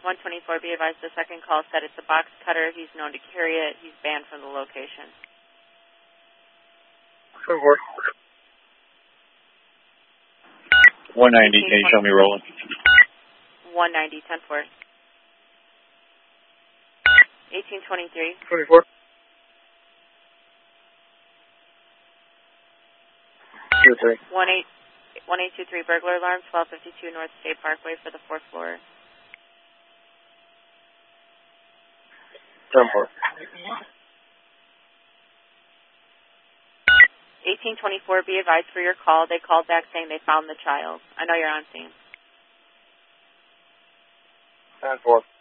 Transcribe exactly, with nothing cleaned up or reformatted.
one twenty-four, be advised the second call said it's a box cutter. He's known to carry it. He's banned from the location. one ninety, can you show me rolling? one ninety, ten four. eighteen twenty-three. twenty-four. two three. one eight two three, burglar alarm, twelve fifty-two North State Parkway for the fourth floor. ten four. eighteen twenty-four, be advised for your call. They called back saying they found the child. I know you're on scene. ten four.